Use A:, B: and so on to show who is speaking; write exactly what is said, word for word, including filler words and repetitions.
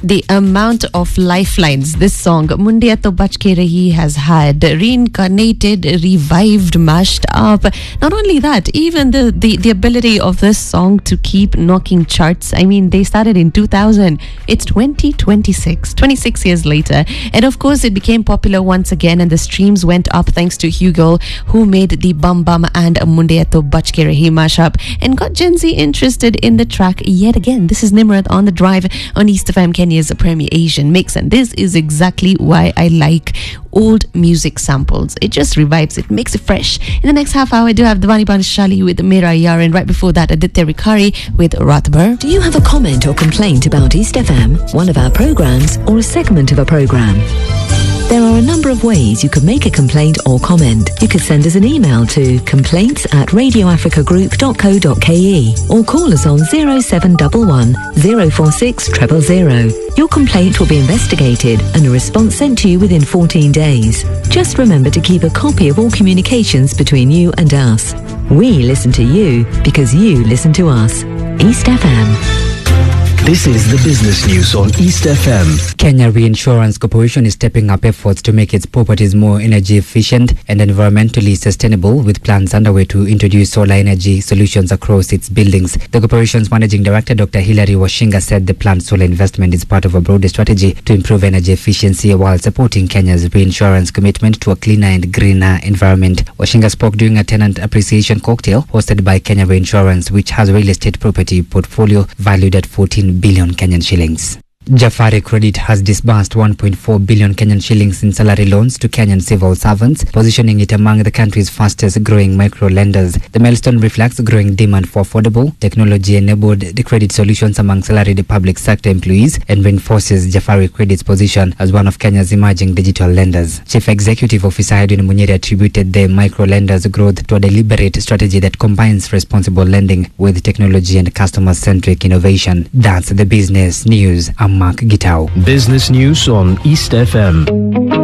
A: the amount of lifelines this song Mundiya To Bach Ke Rahi has had, reincarnated, revived, mashed up. Not only that, even the, the, the ability of this song to keep knocking charts. I mean, they started in two thousand. It's twenty twenty-six, twenty-six years later. And of course, it became popular once again and the streams went up thanks to Hugo, who made the Bum Bum and Mundiya To Bach Ke Rahi mashup and got Gen Z interested in the track yet again. This is Nimrod on the Drive on East F M, Kenya's premier Asian mix, and this is exactly why I like old music samples. It just revives it, makes it fresh. In the next half hour, I do have Devani Banishali with Mera Yar, and right before that, Aditya Rikari with Ratbar.
B: Do you have a comment or complaint about East F M, one of our programs, or a segment of a program? There are a number of ways you can make a complaint or comment. You could send us an email to complaints at radioafricagroup dot co dot ke or call us on zero seven one one, zero four six, zero zero zero. Your complaint will be investigated and a response sent to you within fourteen days. Just remember to keep a copy of all communications between you and us. We listen to you because you listen to us. East F M.
C: This is the business news on East F M.
D: Kenya Reinsurance Corporation is stepping up efforts to make its properties more energy efficient and environmentally sustainable, with plans underway to introduce solar energy solutions across its buildings. The corporation's managing director, Doctor Hilary Washinga, said the planned solar investment is part of a broader strategy to improve energy efficiency while supporting Kenya's reinsurance commitment to a cleaner and greener environment. Washinga spoke during a tenant appreciation cocktail hosted by Kenya Reinsurance, which has a real estate property portfolio valued at fourteen billion Kenyan shillings. Jafari Credit has disbursed one point four billion Kenyan shillings in salary loans to Kenyan civil servants, positioning it among the country's fastest growing micro lenders. The milestone reflects growing demand for affordable, technology-enabled credit solutions among salaried public sector employees and reinforces Jafari Credit's position as one of Kenya's emerging digital lenders. Chief Executive Officer Edwin Munyeri attributed the micro lenders' growth to a deliberate strategy that combines responsible lending with technology and customer-centric innovation. That's the business news. I'm Mark Gitau.
C: Business news on East F M.